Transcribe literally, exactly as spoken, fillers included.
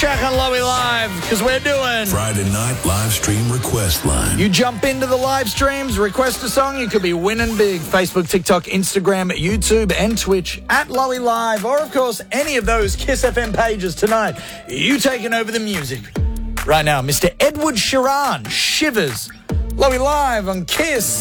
track on Lowy Live, because we're doing Friday Night Live Stream Request Line. You jump into the live streams, request a song, you could be winning big. Facebook, TikTok, Instagram, YouTube, and Twitch at Lowy Live, or of course any of those Kiss F M pages tonight. You taking over the music. Right now, Mister Edward Sheeran, Shivers. Lowy Live on Kiss.